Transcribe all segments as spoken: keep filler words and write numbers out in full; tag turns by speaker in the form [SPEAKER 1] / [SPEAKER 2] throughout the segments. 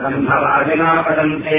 [SPEAKER 1] ब्रह्मवादिना पदन्ते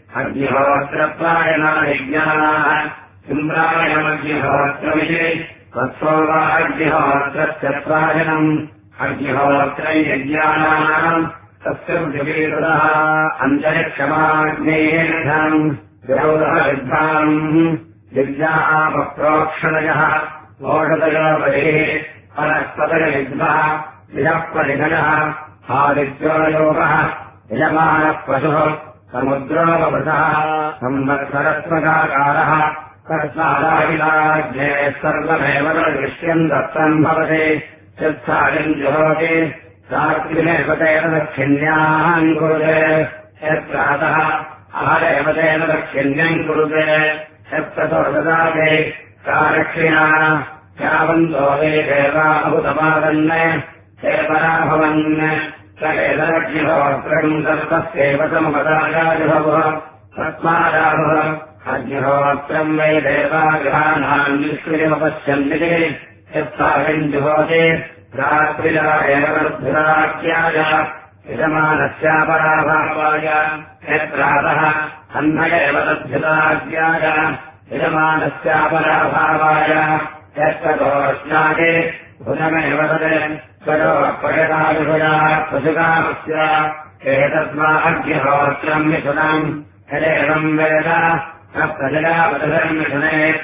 [SPEAKER 1] अग्निहोत्रप्रायणायज्ञाः इन्द्रायणमग्निहोत्रमिति तत्सो वा अग्निहोत्रस्य प्रायणम् अग्निहोत्रयज्ञानाम् तस्य पृथिवीरुदः अन्तरिक्षमाग्नेयम् विरोधविद्वाम् विद्यापप्रोक्षणयः ओषधयोपरिः परस्पतयविद्वः विजःपरिगणः आदित्योयोगः यजमानः पशुः समुद्रोपवृतः संवत्सरत्मकाकारः तस्मादाहिलाग्ने सर्वमेव दृश्यम् दत्तम् भवति यत्सायम् जुहोति रात्रिमेव तेन दक्षिण्याम् कुरुते यत्प्रातः आहरेव तेन दक्षिण्यम् कुरुते यत्प्रतो ददाति सारक्षिणा यावन्तो वे देवाहुतमादन् हे पराभवन् स एतदग्निहोत्रम् दत्तस्यैव समपदायाजुभवः तस्मादाभः अग्निहोत्रम् वै देवाग्रहाणाम् निष्क्रियमपश्यन्ति यत्सायम् जुहोति रात्रिजा एव वर्धुराख्याय यजमानस्यापराभावाय यत्रातः अह्न एव तद्भुताज्ञाय यजमानस्यापराभावाय यत्ततोष्णागे भुजमेव तत् ततो प्रयताविभुजा पशुकामस्य एतस्मा अग्निहोत्रम् मिथुनम् यदेवम् वेद न प्रजया वदधर्मिथुने